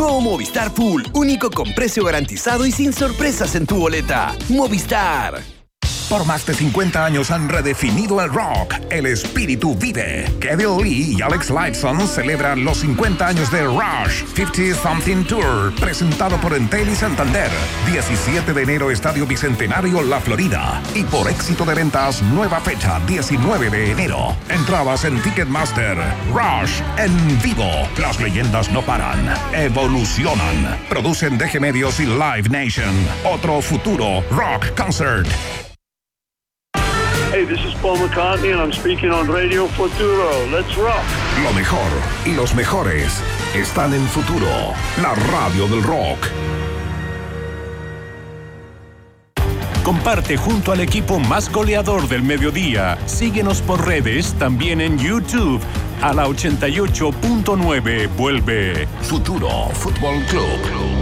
Nuevo Movistar Full, único con precio garantizado y sin sorpresas en tu boleta. Movistar. Por más de 50 años han redefinido el rock. El espíritu vive. Kevin Lee y Alex Lifeson celebran los 50 años de Rush 50 Something Tour, presentado por Entel y Santander. 17 de enero, Estadio Bicentenario, La Florida. Y por éxito de ventas, nueva fecha, 19 de enero. Entradas en Ticketmaster. Rush en vivo. Las leyendas no paran. Evolucionan. Producen DG Medios y Live Nation. Otro futuro rock concert. Hey, this is Paul McCartney and I'm speaking on Radio Futuro. Let's rock. Lo mejor y los mejores están en Futuro, la radio del rock. Comparte junto al equipo más goleador del mediodía. Síguenos por redes, también en YouTube. A la 88.9 vuelve Futuro Fútbol Club.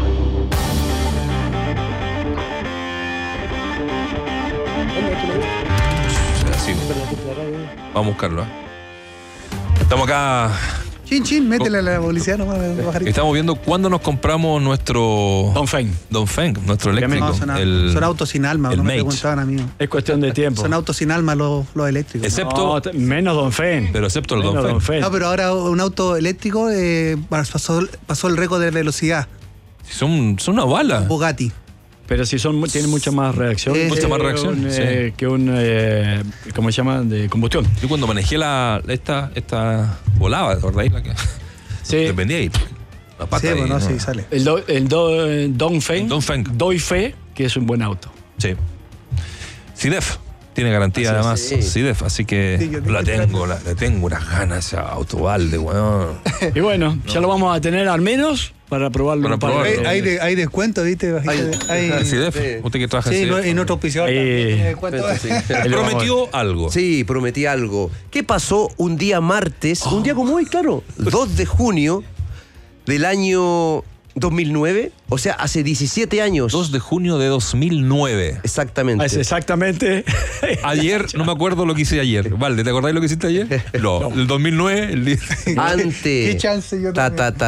Vamos a buscarlo, Estamos acá. Chin, métele a la publicidad nomás. Estamos viendo cuándo nos compramos nuestro Dongfeng, nuestro eléctrico. No, son autos sin alma, el no me Mate. preguntaban a mí. Es cuestión de tiempo. Son autos sin alma los eléctricos. Excepto. No, menos Dongfeng. Pero excepto el Dongfeng. No, pero ahora un auto eléctrico pasó el récord de velocidad. Son una bala. Bugatti. Pero si tienen mucha más reacción. Mucha más reacción. Que un ¿cómo se llama? De combustión. Yo cuando manejé esta volaba, ¿recordáis? La que Sí. dependía ahí. La pata Sí, ahí, bueno, ¿no? sí, sale. El Dongfeng. Doy fe que es un buen auto. Sí. CIDEF. Tiene garantía Así es, además, sí. CIDEF, así que Sí, yo le tengo unas ganas a Autobalde, weón. Y bueno, ya lo vamos a tener al menos para probarlo. Para un par de- probarlo. Hay descuento, ¿viste? Hay CIDEF, usted que trabaja en Sí, CIDEF. en otro auspiciador Ahí. también tiene descuento. Prometió algo. Sí, prometí algo. ¿Qué pasó un día martes? Un día como hoy, claro. 2 de junio del año 2009. O sea, hace 17 años. 2 de junio de 2009. Exactamente. Es exactamente. Ayer, no me acuerdo lo que hice ayer. Valde, ¿te acordáis lo que hiciste ayer? No. El 2009, el día. Ante, Qué chance yo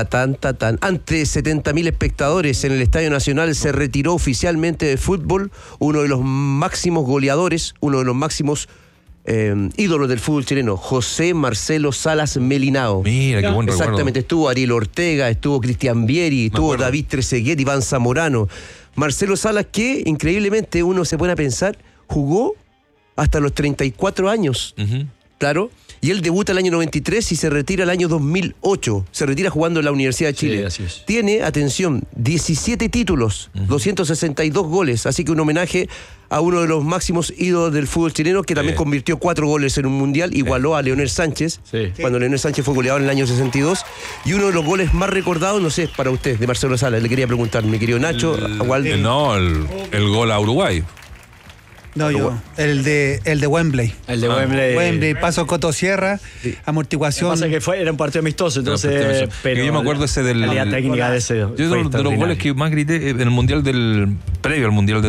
ante 70.000 espectadores en el Estadio Nacional se retiró oficialmente del fútbol uno de los máximos goleadores, uno de los máximos ídolos del fútbol chileno, José Marcelo Salas Melinao. Mira, qué buen recuerdo. Exactamente, estuvo Ariel Ortega, estuvo Cristian Vieri, estuvo acuerdo. David Trezeguet, Iván Zamorano. Marcelo Salas, que increíblemente uno se pone a pensar, jugó hasta los 34 años. Ujú. Claro, y él debuta el año 93 y se retira el año 2008. Se retira jugando en la Universidad de Chile. Sí, así es. Tiene, atención, 17 títulos, 262 goles. Así que un homenaje a uno de los máximos ídolos del fútbol chileno, que también convirtió 4 goles en un mundial, igualó a Leonel Sánchez, Sí. cuando Leonel Sánchez fue goleador en el año 62. Y uno de los goles más recordados, no sé, para usted, de Marcelo Salas. Le quería preguntar, mi querido Nacho, a Walter. No, el gol a Uruguay. No, yo. El de Wembley. El de Wembley. Wembley, paso Coto Sierra, Lo que amortiguación. pasa es que era un partido amistoso, entonces. Pero yo me acuerdo ese del. la calidad técnica de ese. Yo fue de los extraordinaria. goles que más grité en el mundial previo al mundial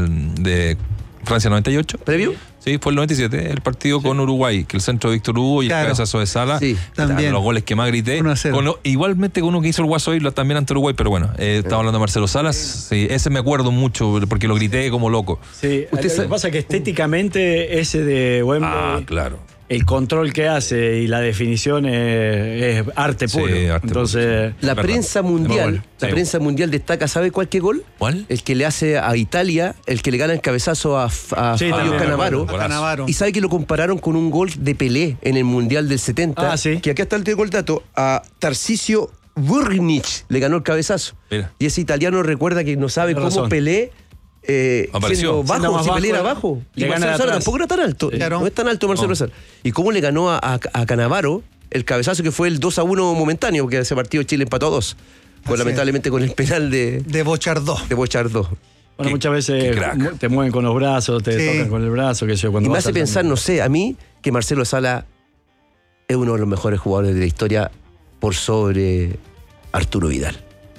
de Francia 98. ¿Previo? Sí, fue el 97, el partido con Uruguay, que el centro de Víctor Hugo y Claro. el cabezazo de Sala. Sí, también. Los goles que más grité. 1-0. Igualmente con uno que hizo el Guaso Isla también ante Uruguay, pero bueno, estamos hablando de Marcelo Salas. Sí, ese me acuerdo mucho porque lo grité como loco. Sí, lo que pasa es que estéticamente ese de Wembley. Ah, claro. El control que hace y la definición es arte Sí, puro. arte Entonces, La Verdad. prensa mundial, Sí. la prensa mundial destaca, ¿sabe cuál qué gol? ¿Cuál? El que le hace a Italia, el que le gana el cabezazo a Sí, Fabio también me Cannavaro. acuerdo. Cannavaro. Y sabe que lo compararon con un gol de Pelé en el Mundial del 70. Ah, sí. Que acá está el gol dato. A Tarcisio Burnic le ganó el cabezazo. Mira. Y ese italiano recuerda que no sabe Tiene cómo razón. Pelé. Apareció. Siendo bajo, Siendo más si Pelé era bajo, bajo. le Y gana Marcelo de Salas atrás. tampoco era tan alto. Claro. No es tan alto Marcelo Salas. ¿Y cómo le ganó a Cannavaro el cabezazo que fue el 2-1 momentáneo? Porque ese partido Chile empató a 2. Así Lamentablemente con el penal de Bochardó. Bochardó. bueno, muchas qué veces crack. te mueven con los brazos, te Sí. tocan con el brazo, qué sé yo. Y Cuando me vas hace pensar, no sé, a mí, que Marcelo Salas es uno de los mejores jugadores de la historia por sobre Arturo Vidal.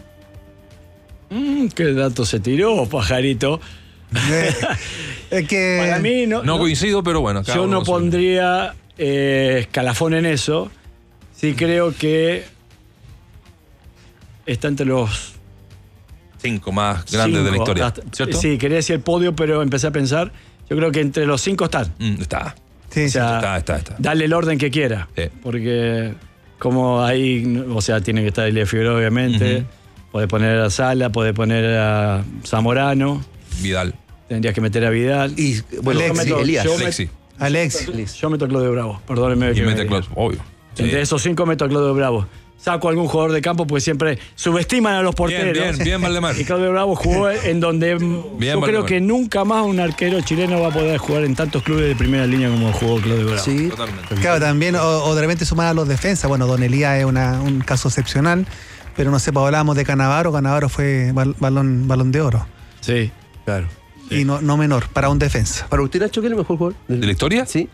¿Qué dato se tiró, pajarito? Es que. Para mí No coincido, pero bueno. cada yo uno no su- pondría escalafón en eso. Sí creo que está entre los 5 más grandes de la historia, ¿cierto? Sí, quería decir el podio, pero empecé a pensar. Yo creo que entre los 5 están. Está. Sí, O sea, Está. dale el orden que quiera. Sí. Porque como ahí, o sea, tiene que estar Elia Figueroa, obviamente. Podés poner a Sala, podés poner a Zamorano. Vidal. Tendrías que meter a Vidal. Y bueno, Elías. Alexis. Alex. Yo meto a Claudio Bravo, perdónenme. Y que mete me Claudio, diga. obvio. Sí. Entre esos 5 meto a Claudio Bravo. Saco a algún jugador de campo porque siempre subestiman a los porteros. Bien, Valdemar. Y Claudio Bravo jugó en donde yo creo Valdemar. que nunca más un arquero chileno va a poder jugar en tantos clubes de primera línea como jugó Claudio Bravo. Sí, Totalmente. Claro, también, o de repente sumar a los defensas. Bueno, Don Elías es un caso excepcional, pero no sé, pues hablábamos de Cannavaro. Cannavaro fue balón de oro. Sí. claro. Y no menor, para un defensa. Para usted, Nacho, ¿qué es el mejor jugador? ¿De la historia? Sí.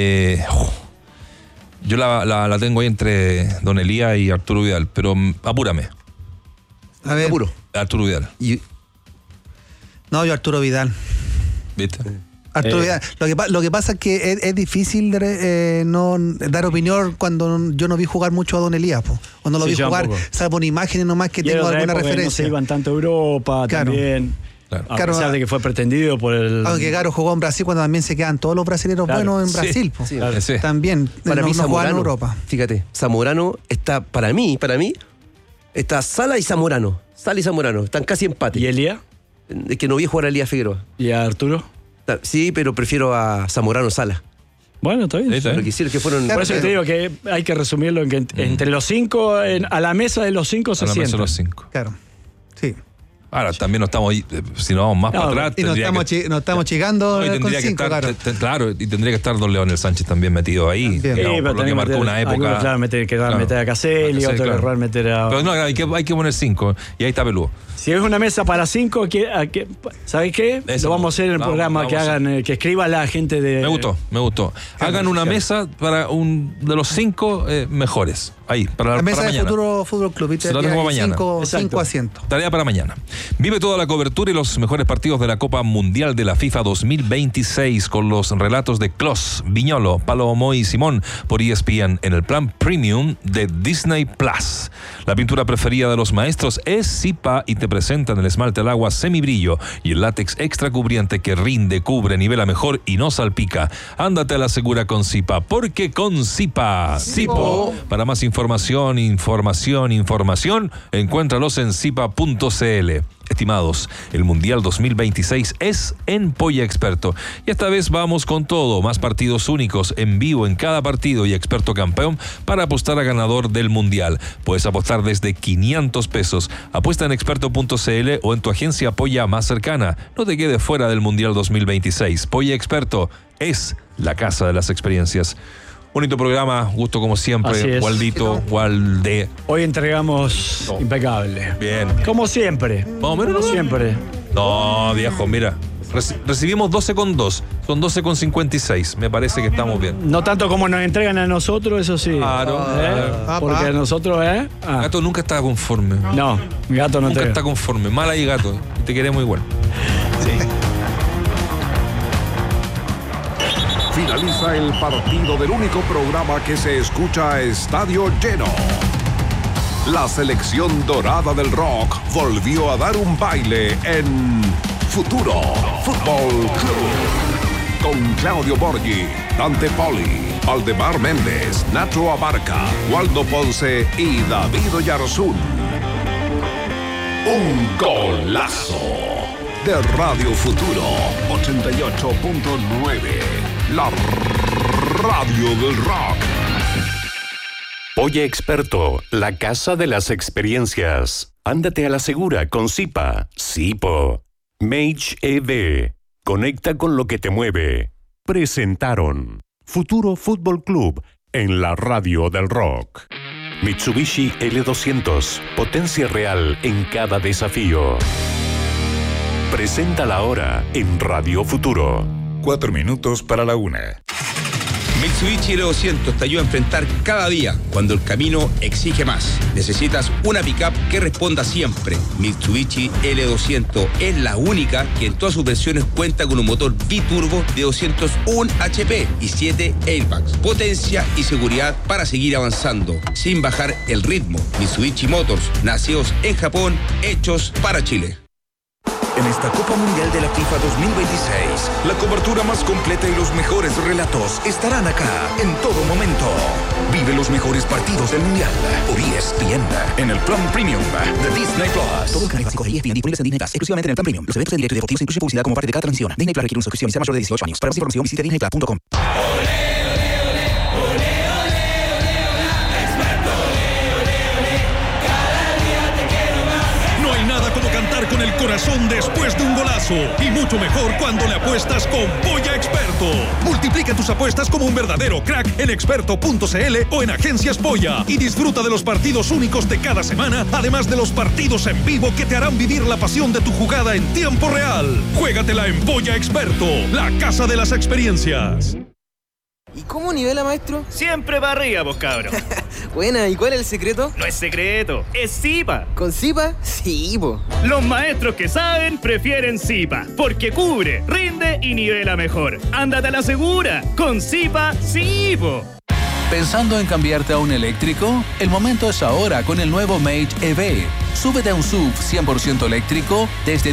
Yo la tengo ahí entre Don Elías y Arturo Vidal, pero apúrame. A ver, Apuro. Arturo Vidal, Y no, yo Arturo Vidal. ¿viste? Arturo Vidal. Lo que pasa es que es difícil no dar opinión cuando yo no vi jugar mucho a Don Elías, po. O no lo Sí, vi yo jugar, tampoco. salvo por imágenes nomás que Y era tengo otra alguna época que referencia. No se iban tanto a Europa Claro. también. Claro. A Claro. pesar de que fue pretendido por el. Aunque Caro jugó en Brasil cuando también se quedan todos los brasileños Claro. buenos en Sí. Brasil, po. Sí. Claro. Sí. También para mí no jugaban Zamorano, en Europa. fíjate, Zamorano está, para mí, está Sala y Zamorano. Sala y Zamorano, están casi empate. ¿Y Elia? Es que no vi jugar a Elías Figueroa. ¿Y a Arturo? Sí, pero prefiero a Zamorano Sala. Bueno, está bien. Sí, está Lo bien. que hicieron que fueron. Claro, Por eso te digo que hay que resumirlo en que entre los 5, a la mesa de los 5 se A la mesa de sientan. los 5. Claro. Sí. Ahora, también no estamos ahí, si nos vamos más No, para atrás. Y nos tendría estamos, que- nos estamos chigando No, y con tendría que 5, estar, claro. claro, y tendría que estar Don Leonel Sánchez también metido ahí. También. digamos, Sí, por lo que tenés marcó meter- una época. algunos, claro, meter a Caselli, otro claro. error meter a. Pero no, hay que poner 5, y ahí está Peludo. Si es una mesa para 5, ¿sabéis qué? Eso, Lo vamos a hacer en el vamos, programa vamos que a hacer. hagan, que escriba la gente de. Me gustó. Hagan una mesa para de los 5 mejores. Ahí, para La mesa para de mañana. Futuro Fútbol Club. ¿viste? Se lo tengo Hay mañana. 5 Exacto. asientos. Tarea para mañana. Vive toda la cobertura y los mejores partidos de la Copa Mundial de la FIFA 2026 con los relatos de Klos, Viñolo, Palomo y Simón por ESPN en el plan Premium de Disney Plus. La pintura preferida de los maestros es Zipa y te presentan el esmalte al agua semibrillo y el látex extra cubriente que rinde, cubre, nivela mejor y no salpica. Ándate a la segura con Zipa, porque con Zipa, Zipo. Para más información, encuéntralos en zipa.cl. Estimados, el Mundial 2026 es en Polla Experto. Y esta vez vamos con todo. Más partidos únicos en vivo en cada partido y experto campeón para apostar a ganador del Mundial. Puedes apostar desde 500 pesos. Apuesta en experto.cl o en tu agencia Polla más cercana. No te quedes fuera del Mundial 2026. Polla Experto es la casa de las experiencias. Bonito programa, gusto como Así siempre. es. Walde. Hoy entregamos impecable. Bien. Como siempre. Más o menos, Como ¿no? siempre. No, viejo, mira. Recibimos 12,2. Son 12,56. Me parece que estamos bien. No tanto como nos entregan a nosotros, eso sí. Claro. Porque a nosotros, Gato nunca está conforme. No, gato no Nunca entrega. está conforme. Mal ahí, gato. Te queremos igual. Finaliza el partido del único programa que se escucha a estadio lleno. La selección dorada del rock volvió a dar un baile en Futuro Fútbol Club. Con Claudio Borghi, Dante Poli, Valdemar Méndez, Nacho Abarca, Waldo Ponce y David Oyarzún. Un golazo de Radio Futuro 88.9. La radio del rock. Polla Experto, la casa de las experiencias. Ándate a la segura con Zipa, Zipo. Mage EV, conecta con lo que te mueve. Presentaron Futuro Fútbol Club en la radio del rock. Mitsubishi L200, potencia real en cada desafío. Presenta la hora en Radio Futuro. 4 minutos para la 1. Mitsubishi L200 te ayuda a enfrentar cada día cuando el camino exige más. Necesitas una pickup que responda siempre. Mitsubishi L200 es la única que en todas sus versiones cuenta con un motor biturbo de 201 HP y 7 airbags. Potencia y seguridad para seguir avanzando sin bajar el ritmo. Mitsubishi Motors, nacidos en Japón, hechos para Chile. En esta Copa Mundial de la FIFA 2026, la cobertura más completa y los mejores relatos estarán acá en todo momento. Vive los mejores partidos del Mundial por ESPN en el Plan Premium de Disney Plus. Todos los canales básicos de ESPN disponibles en Disney Plus, exclusivamente en el Plan Premium. Los eventos en directo y deportivos incluyen publicidad como parte de cada transmisión. Disney Plus requiere una suscripción y sea mayor de 18 años. Para más información visite disneyplus.com. Con el corazón después de un golazo y mucho mejor cuando le apuestas con Polla Experto. Multiplica tus apuestas como un verdadero crack en experto.cl o en Agencias Polla y disfruta de los partidos únicos de cada semana, además de los partidos en vivo que te harán vivir la pasión de tu jugada en tiempo real. Juégatela en Polla Experto, la casa de las experiencias. ¿Y cómo nivela, maestro? Siempre para arriba, vos cabros. Buena, ¿y cuál es el secreto? No es secreto, es Zipa. ¿Con Zipa? Sí, po. Los maestros que saben prefieren Zipa, porque cubre, rinde y nivela mejor. Ándate a la segura, con Zipa, sí, po. ¿Pensando en cambiarte a un eléctrico? El momento es ahora con el nuevo Mage EV. Súbete a un SUV 100% eléctrico desde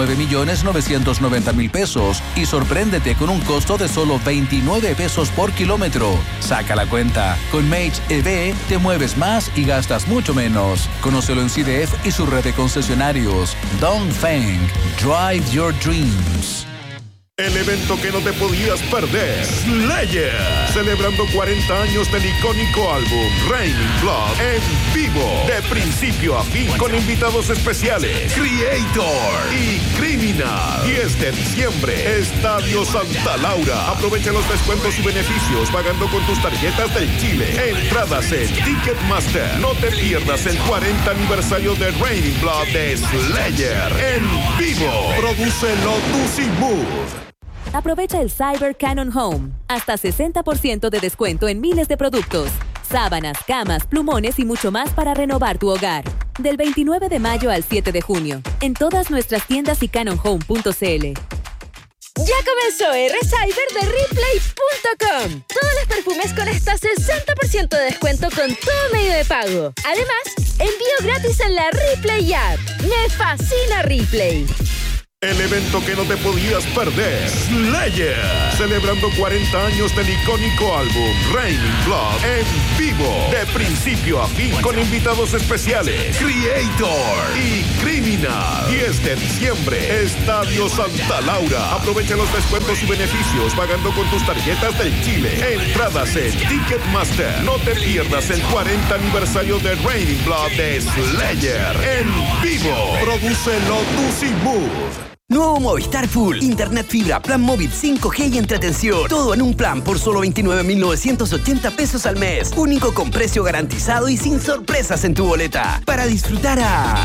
19.990.000 pesos y sorpréndete con un costo de solo 29 pesos por kilómetro. Saca la cuenta. Con Mage EV te mueves más y gastas mucho menos. Conócelo en CDF y su red de concesionarios. Dongfeng. Drive your dreams. El evento que no te podías perder, Slayer, celebrando 40 años del icónico álbum Raining Blood en vivo, de principio a fin, con invitados especiales, Creator y Criminal. 10 de diciembre, Estadio Santa Laura. Aprovecha los descuentos y beneficios pagando con tus tarjetas del Chile. Entradas en Ticketmaster. No te pierdas el 40 aniversario de Raining Blood de Slayer en vivo. Prodúcelo Tusi Move. Aprovecha el Cyber Canon Home. Hasta 60% de descuento en miles de productos. Sábanas, camas, plumones y mucho más para renovar tu hogar. Del 29 de mayo al 7 de junio. En todas nuestras tiendas y canonhome.cl. Ya comenzó R-Cyber de Replay.com. Todos los perfumes con hasta 60% de descuento con todo medio de pago. Además, envío gratis en la Replay App. ¡Me fascina Replay! El evento que no te podías perder, Slayer, celebrando 40 años del icónico álbum Raining Blood en vivo, de principio a fin, con invitados especiales, Creator y Criminal. 10 de diciembre, Estadio Santa Laura. Aprovecha los descuentos y beneficios pagando con tus tarjetas del Chile. Entradas en Ticketmaster. No te pierdas el 40 aniversario de Raining Blood de Slayer en vivo. Prodúcelo Tusi Move. Nuevo Movistar Full. Internet fibra, plan móvil 5G y entretención. Todo en un plan por solo 29.980 pesos al mes. Único con precio garantizado y sin sorpresas en tu boleta. Para disfrutar a...